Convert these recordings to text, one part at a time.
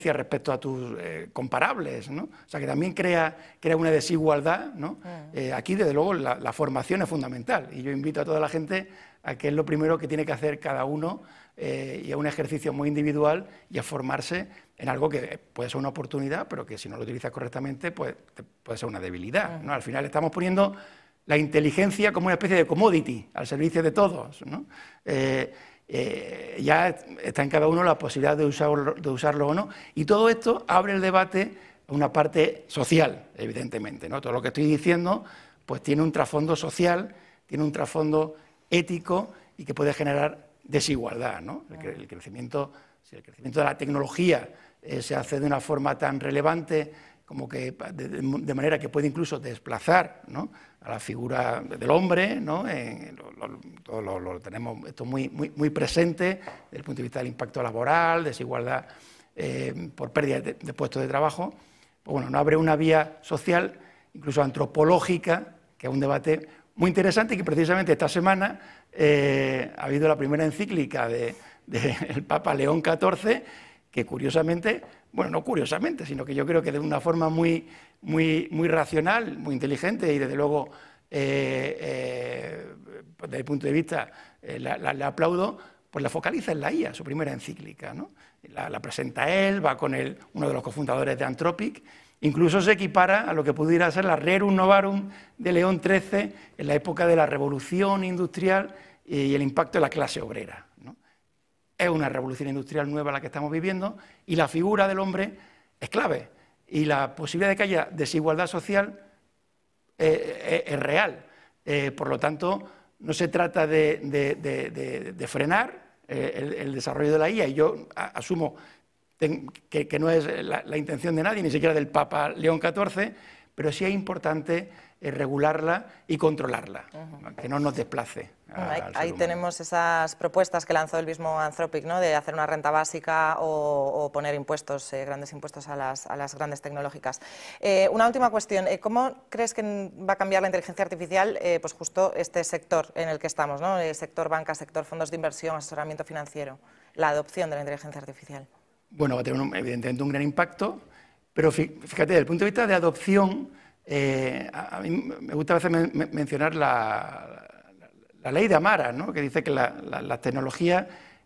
respecto a tus comparables, ¿no? O sea, que también crea una desigualdad, ¿no? Aquí, desde luego, la formación es fundamental, y yo invito a toda la gente a que es lo primero que tiene que hacer cada uno, y es un ejercicio muy individual, y a formarse en algo que puede ser una oportunidad, pero que si no lo utilizas correctamente, pues puede ser una debilidad, ¿no? Al final estamos poniendo la inteligencia como una especie de commodity al servicio de todos, ¿no? Ya está en cada uno la posibilidad de usarlo o no, y todo esto abre el debate a una parte social, evidentemente, ¿no? Todo lo que estoy diciendo pues tiene un trasfondo social, tiene un trasfondo ético y que puede generar desigualdad, ¿no? El crecimiento, si el crecimiento de la tecnología se hace de una forma tan relevante como que de manera que puede incluso desplazar, ¿no?, a la figura del hombre, ¿no? Lo tenemos esto muy presente desde el punto de vista del impacto laboral, desigualdad por pérdida de puestos de trabajo. Pues bueno, no abre una vía social, incluso antropológica, que es un debate muy interesante, y que precisamente esta semana ha habido la primera encíclica del Papa León XIV, que curiosamente, bueno, no curiosamente, sino que yo creo que de una forma muy racional, muy inteligente, y desde luego, desde el punto de vista, le aplaudo, pues la focaliza en la IA, su primera encíclica, ¿no? La presenta él, va con él, uno de los cofundadores de Anthropic, incluso se equipara a lo que pudiera ser la Rerum Novarum de León XIII en la época de la revolución industrial y el impacto de la clase obrera, ¿no? Es una revolución industrial nueva la que estamos viviendo, y la figura del hombre es clave, y la posibilidad de que haya desigualdad social es real. Por lo tanto, no se trata de frenar el desarrollo de la IA, y yo asumo que no es la intención de nadie, ni siquiera del Papa León XIV, pero sí es importante regularla y controlarla, que no nos desplace. Ahí tenemos esas propuestas que lanzó el mismo Anthropic, ¿no?, de hacer una renta básica o poner impuestos, grandes impuestos a las grandes tecnológicas. Una última cuestión, ¿cómo crees que va a cambiar la inteligencia artificial pues justo este sector en el que estamos, ¿no?, el sector banca, sector fondos de inversión, asesoramiento financiero, la adopción de la inteligencia artificial? Bueno, va a tener evidentemente un gran impacto, pero fíjate, desde el punto de vista de adopción, a mí me gusta a veces mencionar la ley de Amara, ¿no?, que dice que las tecnologías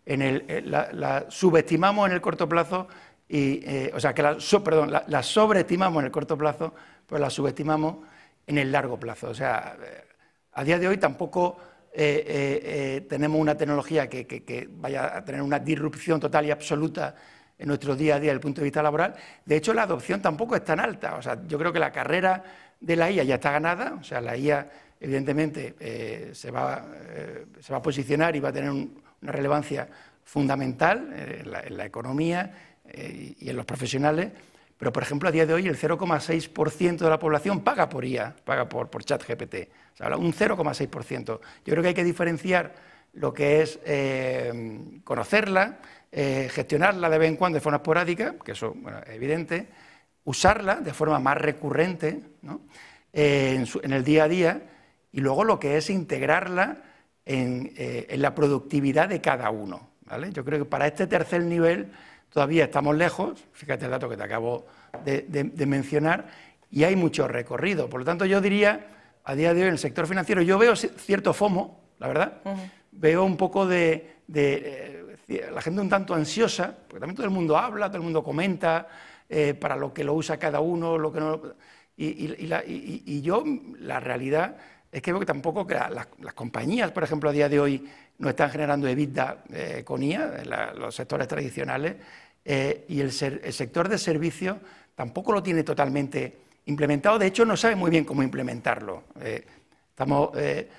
las subestimamos en el corto plazo, o sea, que las sobreestimamos en el corto plazo, pero las subestimamos en el largo plazo. O sea, a día de hoy tampoco tenemos una tecnología que vaya a tener una disrupción total y absoluta en nuestro día a día desde el punto de vista laboral. De hecho, la adopción tampoco es tan alta. O sea, yo creo que la carrera de la IA ya está ganada. O sea, la IA, evidentemente, se va a posicionar y va a tener una relevancia fundamental en la economía y en los profesionales. Pero, por ejemplo, a día de hoy el 0,6% de la población paga por IA, paga por ChatGPT. O sea, un 0,6%. Yo creo que hay que diferenciar lo que es conocerla, gestionarla de vez en cuando de forma esporádica, que eso, bueno, es evidente, usarla de forma más recurrente, ¿no?, en el día a día, y luego lo que es integrarla en la productividad de cada uno, ¿vale? Yo creo que para este tercer nivel todavía estamos lejos, fíjate el dato que te acabo de mencionar, y hay mucho recorrido. Por lo tanto, yo diría, a día de hoy en el sector financiero, yo veo cierto FOMO, la verdad, veo un poco la gente un tanto ansiosa, porque también todo el mundo habla, todo el mundo comenta para lo que lo usa cada uno, lo que no, y yo, la realidad es que veo que tampoco que las compañías, por ejemplo, a día de hoy no están generando EBITDA con IA, los sectores tradicionales, y el sector de servicios tampoco lo tiene totalmente implementado. De hecho, no sabe muy bien cómo implementarlo. Estamos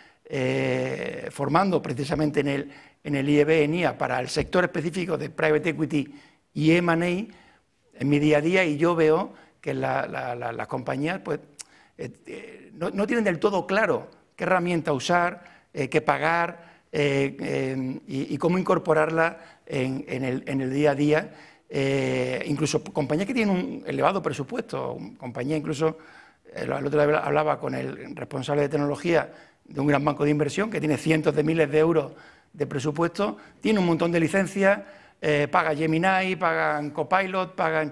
formando precisamente en el IEB, en IA, para el sector específico de Private Equity y M&A en mi día a día, y yo veo que las compañías pues, no tienen del todo claro qué herramienta usar, qué pagar y cómo incorporarla en el día a día. Incluso compañías que tienen un elevado presupuesto, compañías incluso, el otro día hablaba con el responsable de tecnología de un gran banco de inversión que tiene cientos de miles de euros de presupuesto, tiene un montón de licencias, paga Gemini, pagan Copilot, pagan